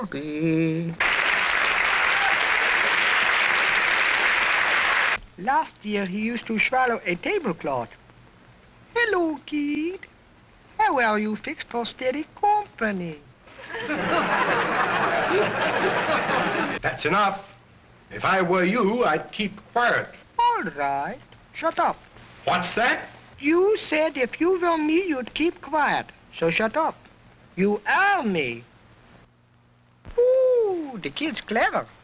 Okay. Last year he used to swallow a tablecloth. Hello, kid. How are you fixed for steady company? That's enough. If I were you, I'd keep quiet. All right. Shut up. What's that? You said if you were me, you'd keep quiet. So shut up. You are me. Ooh, the kid's clever.